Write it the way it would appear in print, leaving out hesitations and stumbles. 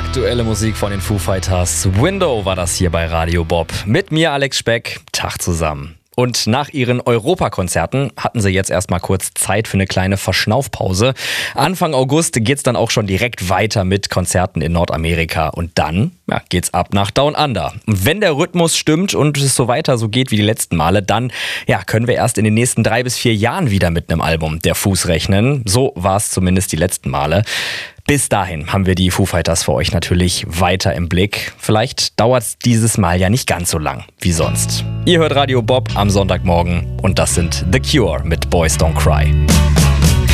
Aktuelle Musik von den Foo Fighters. Window war das hier bei Radio Bob. Mit mir Alex Speck. Tag zusammen. Und nach ihren Europakonzerten hatten sie jetzt erstmal kurz Zeit für eine kleine Verschnaufpause. Anfang August geht's dann auch schon direkt weiter mit Konzerten in Nordamerika. Und dann geht's ab nach Down Under. Und wenn der Rhythmus stimmt und es so weiter so geht wie die letzten Male, dann können wir erst in den nächsten 3 bis 4 Jahren wieder mit einem Album der Foos rechnen. So war es zumindest die letzten Male. Bis dahin haben wir die Foo Fighters für euch natürlich weiter im Blick. Vielleicht dauert es dieses Mal ja nicht ganz so lang wie sonst. Ihr hört Radio Bob am Sonntagmorgen und das sind The Cure mit Boys Don't Cry.